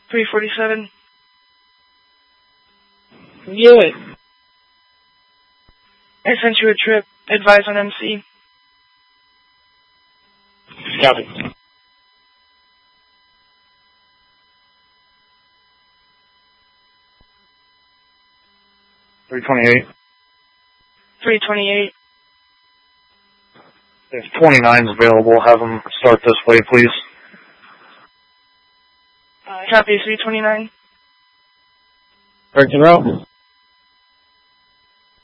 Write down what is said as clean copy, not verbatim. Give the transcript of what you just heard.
347. Yeah. I sent you a trip. Advise on MC. Copy. 328. 328. If 29's available, have them start this way, please. Copy 329. Correct route.